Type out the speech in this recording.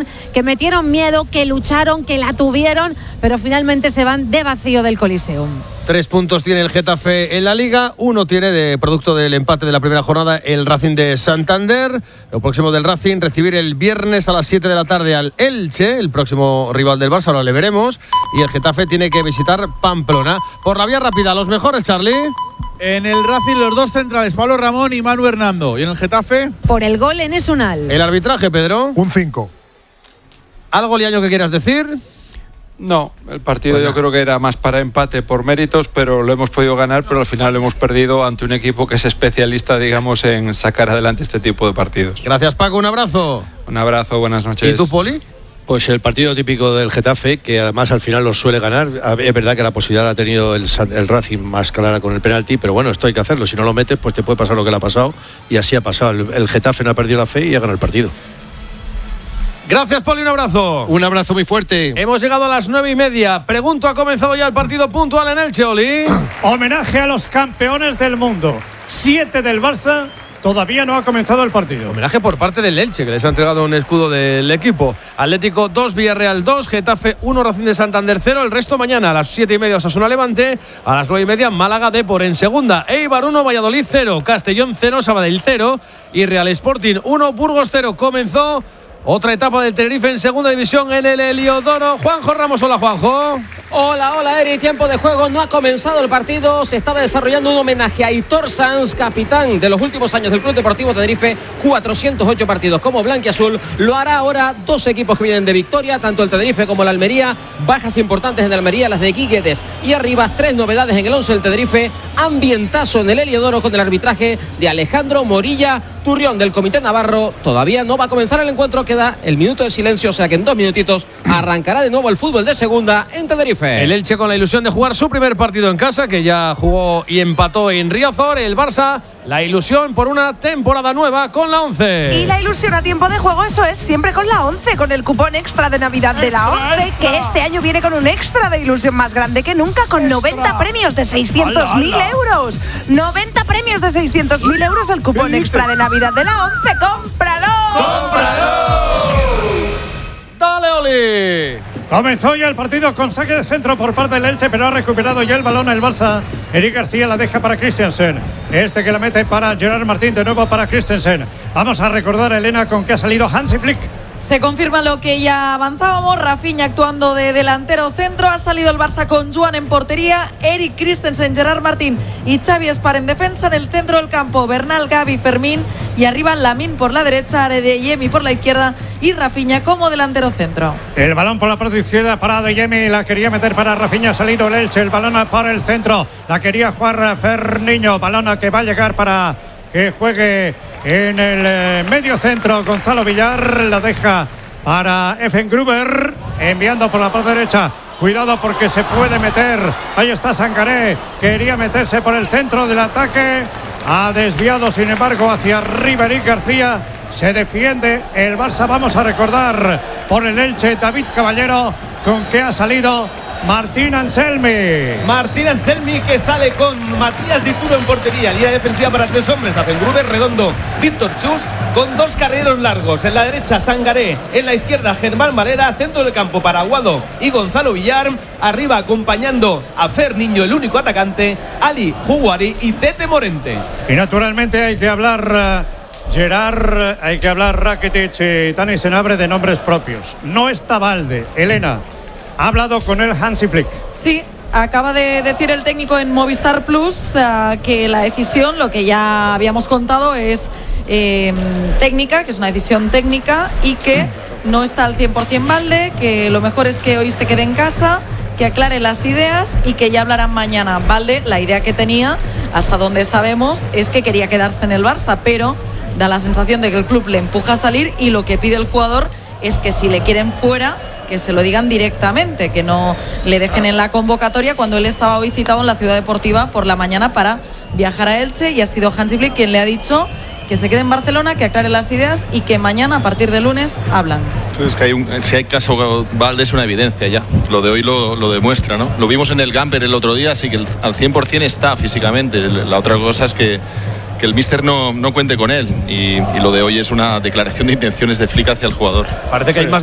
sufrieron, que metieron miedo, que lucharon, que la tuvieron, pero finalmente se van de vacío del Coliseum. 3 puntos tiene el Getafe en la Liga, 1 tiene de producto del empate de la primera jornada el Racing de Santander. Lo próximo del Racing, recibir el viernes a las 7 de la tarde al Elche, el próximo rival del Barça, ahora le veremos. Y el Getafe tiene que visitar Pamplona. Por la vía rápida, los mejores, Charlie. En el Racing los dos centrales, Pablo Ramón y Manu Hernando. ¿Y en el Getafe? Por el gol en Esunal. El arbitraje, Pedro. Un 5. ¿Algo, Liaño, que quieras decir? No, el partido yo creo que era más para empate por méritos, pero lo hemos podido ganar, pero al final lo hemos perdido ante un equipo que es especialista, digamos, en sacar adelante este tipo de partidos. Gracias, Paco, un abrazo. Un abrazo, buenas noches. ¿Y tú, Poli? Pues el partido típico del Getafe, que además al final los suele ganar. Es verdad que la posibilidad la ha tenido el Racing más clara con el penalti, pero bueno, esto hay que hacerlo. Si no lo metes, pues te puede pasar lo que le ha pasado, y así ha pasado. El Getafe no ha perdido la fe y ha ganado el partido. Gracias, Poli, un abrazo. Un abrazo muy fuerte. Hemos llegado a las 9:30. Pregunto, ¿ha comenzado ya el partido puntual en Elche, Oli? Homenaje a los campeones del mundo. 7 del Barça. Todavía no ha comenzado el partido. Homenaje por parte del Elche, que les ha entregado un escudo del equipo. Atlético 2, Villarreal 2, Getafe 1, Racing de Santander 0. El resto mañana a las 7:30 Osasuna Levante, a las 9:30 Málaga Depor en segunda. Eibar 1, Valladolid 0, Castellón 0, Sabadell 0 y Real Sporting 1, Burgos 0. Comenzó otra etapa del Tenerife en segunda división en el Heliodoro. Juanjo Ramos, hola Juanjo. Hola, Eri. Tiempo de juego, no ha comenzado el partido. Se estaba desarrollando un homenaje a Aitor Sanz, capitán de los últimos años del Club Deportivo Tenerife. 408 partidos como blanquiazul. Lo hará ahora 2 equipos que vienen de victoria, tanto el Tenerife como el Almería. Bajas importantes en Almería, las de Guiguedes y Arribas. 3 novedades en el 11 del Tenerife. Ambientazo en el Heliodoro con el arbitraje de Alejandro Morilla Turrión del Comité Navarro. Todavía no va a comenzar el encuentro, queda el minuto de silencio, o sea que en 2 minutitos arrancará de nuevo el fútbol de segunda en Tenerife. El Elche con la ilusión de jugar su primer partido en casa, que ya jugó y empató en Riazor. El Barça, la ilusión por una temporada nueva con la 11. Y la ilusión a tiempo de juego, eso es, siempre con la 11, con el cupón extra de Navidad de la 11, que este año viene con un extra de ilusión más grande que nunca, con 90 premios de 600.000 euros. 90 premios de 600.000 euros, el cupón extra de Navidad de la 11. ¡Cómpralo! ¡Cómpralo! ¡Dale, Oli! Comenzó ya el partido con saque de centro por parte del Elche, pero ha recuperado ya el balón el Barça. Eric García la deja para Christensen. Este que la mete para Gerard Martín, de nuevo para Christensen. Vamos a recordar, Elena, con qué ha salido Hansi Flick. Se confirma lo que ya avanzábamos. Rafinha actuando de delantero centro. Ha salido el Barça con Joan en portería, Eric Christensen, Gerard Martín y Xavi Espar en defensa. En el centro del campo, Bernal, Gavi, Fermín y arriba Lamine por la derecha, Adeyemi por la izquierda y Rafinha como delantero centro. El balón por la parte izquierda para Adeyemi, la quería meter para Rafinha, ha salido el Elche. El balón para el centro, la quería jugar Ferniño, balón que va a llegar para que juegue en el medio centro. Gonzalo Villar la deja para Effengruber, enviando por la parte derecha. Cuidado porque se puede meter. Ahí está Sangaré, quería meterse por el centro del ataque. Ha desviado, sin embargo, hacia arriba Eric García. Se defiende el Barça. Vamos a recordar por el Elche, David Caballero, con que ha salido Martín Anselmi. Martín Anselmi, que sale con Matías Dituro en portería. Línea defensiva para 3 hombres. Effengruber, Redondo, Víctor Chus, con 2 carrileros largos. En la derecha Sangaré, en la izquierda Germán Varela. Centro del campo para Aguado y Gonzalo Villar. Arriba acompañando a Fer Niño, el único atacante, Ali Huguari y Tete Morente. Y naturalmente hay que hablar Gerard, hay que hablar Rakitic y Dani Senabre de nombres propios. No está Valde. Elena, ha hablado con él Hansi Flick. Sí, acaba de decir el técnico en Movistar Plus que la decisión, lo que ya habíamos contado, es técnica, que es una decisión técnica y que no está al 100% Valde, que lo mejor es que hoy se quede en casa, que aclare las ideas y que ya hablarán mañana. Valde, la idea que tenía, hasta donde sabemos, es que quería quedarse en el Barça, pero da la sensación de que el club le empuja a salir y lo que pide el jugador es que si le quieren fuera, que se lo digan directamente, que no le dejen en la convocatoria, cuando él estaba hoy citado en la Ciudad Deportiva por la mañana para viajar a Elche, y ha sido Hansi Flick quien le ha dicho que se quede en Barcelona, que aclare las ideas y que mañana, a partir de lunes, hablan. Es que si hay caso Valde es una evidencia ya. Lo de hoy lo demuestra, ¿no? Lo vimos en el Gamper el otro día, así que al 100% está físicamente. La otra cosa es que el míster no cuente con él, y lo de hoy es una declaración de intenciones de Flick hacia el jugador. Parece que hay más